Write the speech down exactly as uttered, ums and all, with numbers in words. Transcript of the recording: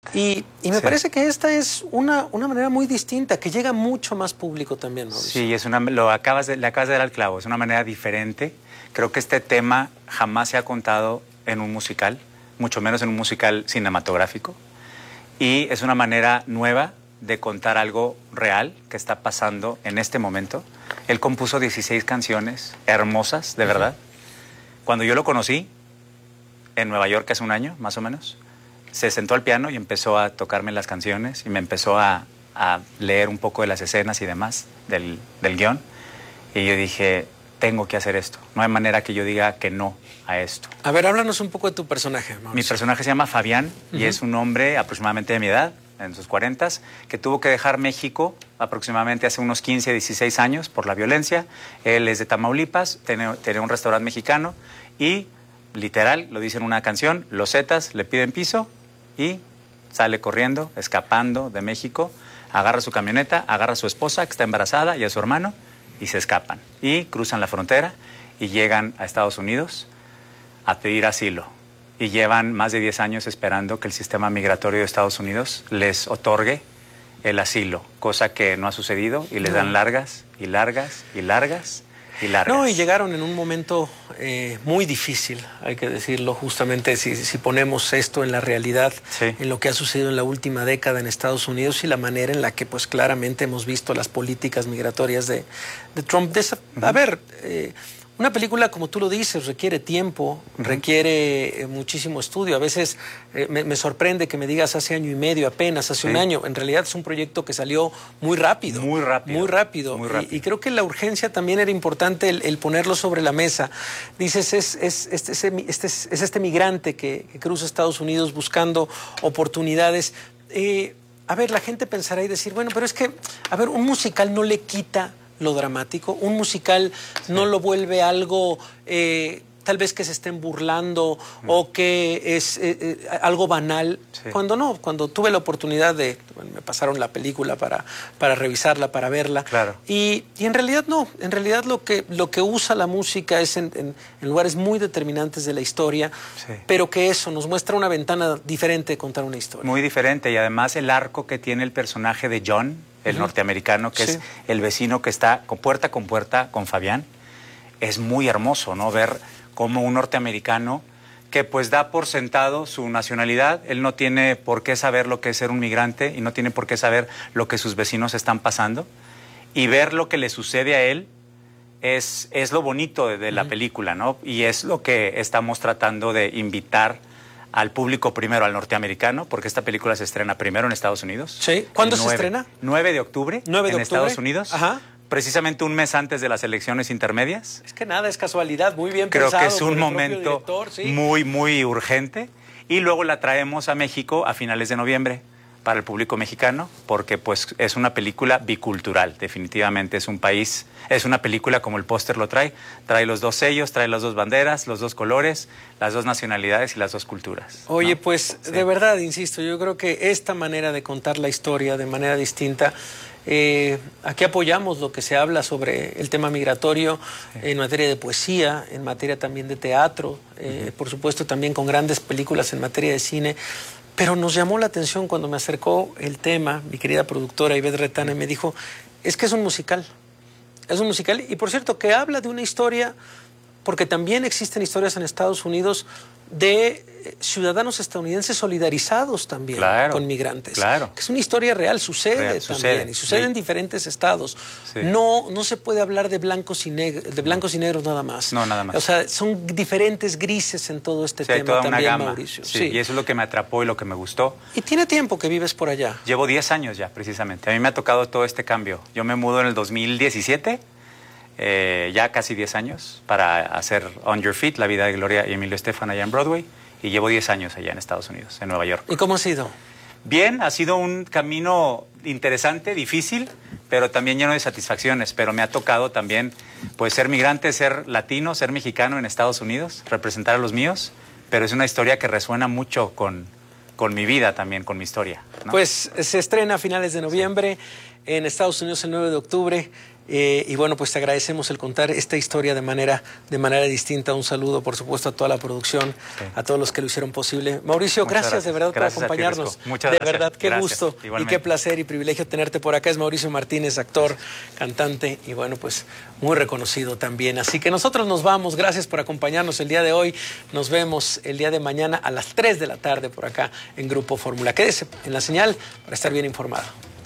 Y, y me sí. parece que esta es una, una manera muy distinta, que llega a mucho más público también, Mauricio. Sí, es una, lo acabas de, le acabas de dar al clavo, es una manera diferente. Creo que este tema jamás se ha contado en un musical, mucho menos en un musical cinematográfico. Y es una manera nueva de contar algo real que está pasando en este momento. Él compuso dieciséis canciones hermosas, de verdad. Uh-huh. Cuando yo lo conocí, en Nueva York hace un año, más o menos, se sentó al piano y empezó a tocarme las canciones y me empezó a, a leer un poco de las escenas y demás del, del guión. Y yo dije, tengo que hacer esto. No hay manera que yo diga que no a esto. A ver, háblanos un poco de tu personaje, Mauricio. Mi personaje se llama Fabián uh-huh. y es un hombre aproximadamente de mi edad, en sus cuarentas, que tuvo que dejar México aproximadamente hace unos quince, dieciséis años por la violencia. Él es de Tamaulipas, tiene, tiene un restaurante mexicano y, literal, lo dice en una canción, los Zetas le piden piso y sale corriendo, escapando de México, agarra su camioneta, agarra a su esposa que está embarazada y a su hermano y se escapan. Y cruzan la frontera y llegan a Estados Unidos a pedir asilo. Y llevan más de diez años esperando que el sistema migratorio de Estados Unidos les otorgue el asilo, cosa que no ha sucedido y les dan largas y largas y largas y largas. No, y llegaron en un momento eh, muy difícil, hay que decirlo, justamente si, si ponemos esto en la realidad, sí. en lo que ha sucedido en la última década en Estados Unidos y la manera en la que pues claramente hemos visto las políticas migratorias de, de Trump. De esa, uh-huh. A ver... Eh, Una película, como tú lo dices, requiere tiempo, uh-huh. requiere eh, muchísimo estudio. A veces eh, me, me sorprende que me digas hace año y medio apenas, hace sí. un año. En realidad es un proyecto que salió muy rápido. Muy rápido. Muy rápido. Muy rápido. Y, y creo que la urgencia también era importante el, el ponerlo sobre la mesa. Dices, es, es, este, es, este, es, es este migrante que, que cruza Estados Unidos buscando oportunidades. Eh, a ver, la gente pensará y decir, bueno, pero es que, a ver, un musical no le quita lo dramático, un musical sí. no lo vuelve algo eh, tal vez que se estén burlando mm. o que es eh, eh, algo banal, sí. cuando no, cuando tuve la oportunidad de, bueno, me pasaron la película para, para revisarla, para verla, claro. y, y en realidad no, en realidad lo que, lo que usa la música es en, en, en lugares muy determinantes de la historia, sí. pero que eso nos muestra una ventana diferente de contar una historia. Muy diferente, y además el arco que tiene el personaje de John, el uh-huh. norteamericano, que sí. es el vecino que está con puerta con puerta con Fabián, es muy hermoso, ¿no? Ver cómo un norteamericano que pues da por sentado su nacionalidad, él no tiene por qué saber lo que es ser un migrante y no tiene por qué saber lo que sus vecinos están pasando, y ver lo que le sucede a él es, es lo bonito de, de la uh-huh. película, ¿no? Y es lo que estamos tratando de invitar al público, primero al norteamericano, porque esta película se estrena primero en Estados Unidos. Sí. ¿Cuándo se estrena? nueve de octubre nueve de en octubre. Estados Unidos. Ajá. Precisamente un mes antes de las elecciones intermedias. Es que nada, es casualidad, muy bien Creo pensado. Creo que es un momento director, ¿sí? muy, muy urgente. Y luego la traemos a México a finales de noviembre para el público mexicano, porque pues es una película bicultural, definitivamente es un país, es una película como el póster lo trae, trae los dos sellos, trae las dos banderas, los dos colores, las dos nacionalidades y las dos culturas. Oye, ¿no? pues sí. de verdad, insisto, yo creo que esta manera de contar la historia de manera distinta, eh, aquí apoyamos lo que se habla sobre el tema migratorio sí. en materia de poesía, en materia también de teatro, eh, uh-huh. por supuesto también con grandes películas en materia de cine. Pero nos llamó la atención cuando me acercó el tema, mi querida productora Ivette Retana, y me dijo, es que es un musical, es un musical, y por cierto, que habla de una historia, porque también existen historias en Estados Unidos de ciudadanos estadounidenses solidarizados también claro, con migrantes. Claro. Que es una historia real, sucede real, también, sucede, y sucede sí. en diferentes estados. Sí. No, no se puede hablar de blancos y negros, de blancos y negros nada más. No, nada más. O sea, son diferentes grises en todo este sí, tema hay toda también, una gama. Mauricio. Sí, sí. Y eso es lo que me atrapó y lo que me gustó. ¿Y tiene tiempo que vives por allá? Llevo diez años ya, precisamente. A mí me ha tocado todo este cambio. Yo me mudo en el dos mil diecisiete, eh, ya casi diez años, para hacer On Your Feet, La vida de Gloria y Emilio Estefan allá en Broadway. Y llevo diez años allá en Estados Unidos, en Nueva York. ¿Y cómo ha sido? Bien, ha sido un camino interesante, difícil, pero también lleno de satisfacciones. Pero me ha tocado también pues, ser migrante, ser latino, ser mexicano en Estados Unidos, representar a los míos. Pero es una historia que resuena mucho con, con mi vida también, con mi historia, ¿no? Pues se estrena a finales de noviembre. Sí. en Estados Unidos el nueve de octubre. Eh, y bueno, pues te agradecemos el contar esta historia de manera, de manera distinta. Un saludo, por supuesto, a toda la producción, sí. a todos los que lo hicieron posible. Mauricio, gracias, gracias de verdad gracias por acompañarnos. Ti, Muchas de gracias. verdad, qué gracias. gusto Igualmente. y qué placer y privilegio tenerte por acá. Es Mauricio Martínez, actor, cantante y bueno, pues muy reconocido también. Así que nosotros nos vamos. Gracias por acompañarnos el día de hoy. Nos vemos el día de mañana a las tres de la tarde por acá en Grupo Fórmula. Quédese en la señal para estar bien informado.